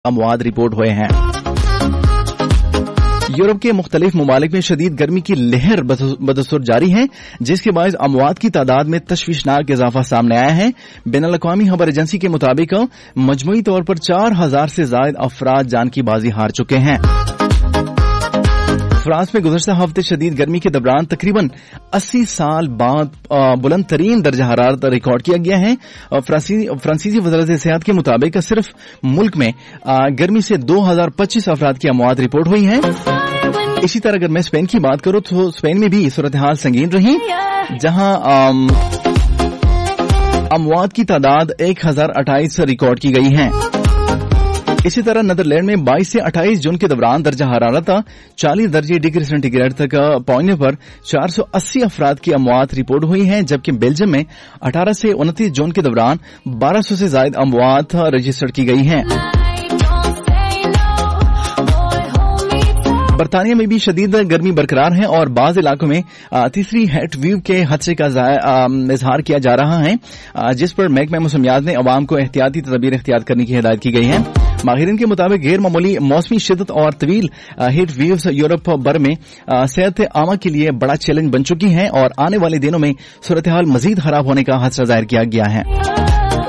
अमवात report हुए हैं। Europe के मुख्तलिफ ममालिक में शदीद गर्मी की लहर बदस्तूर जारी है, जिसके बायस अमवात की तादाद में तशवीशनाक इजाफा सामने आया है। बैनुल अक़वामी खबर एजेंसी के मुताबिक मजमूई तौर पर 4000 से ज्यादा अफराद जान की बाजी हार चुके हैं। फ्रांस में गुज़श्ता हफ्ते शदीद गर्मी के दौरान तकरीबन 80 साल बाद बुलंद तरीन दर्जा हरारत रिकॉर्ड किया गया है। फ्रांसीसी वज़ारत सेहत के मुताबिक सिर्फ मुल्क में गर्मी से 2025 अफराद की अमवात रिपोर्ट हुई हैं। इसी तरह अगर मैं स्पेन की बात करूं तो स्पेन में भी सूरत हाल संगीन रही, जहां अमवात की तादाद 1028 रिकॉर्ड की गई है। इसी तरह नीदरलैंड में 22 से 28 जून के दौरान दर्जा हरारत 40 दर्जे डिग्री सेंटीग्रेड तक पहुंचने पर 480 अफराद की अमवात रिपोर्ट हुई हैं, जबकि बेल्जियम में 18 से 29 जून के दौरान 1200 से ज्यादा अमवात रजिस्टर्ड की गई हैं। बरतानिया में भी शदीद गर्मी बरकरार है और बाज इलाकों में तीसरी हेट वेव के खतरे का इजहार किया जा रहा है, जिस पर महकमा मौसमियात ने अवाम को एहतियाती तदबीर इख्तियार करने की हिदायत की गई है। माहिरीन के मुताबिक गैर मामूली मौसमी शिद्दत और तवील हीट वेव्स यूरोप भर में सेहत आमा के लिए बड़ा चैलेंज बन चुकी हैं और आने वाले दिनों में सूरत हाल मजीद खराब होने का खतरा जाहिर किया गया है।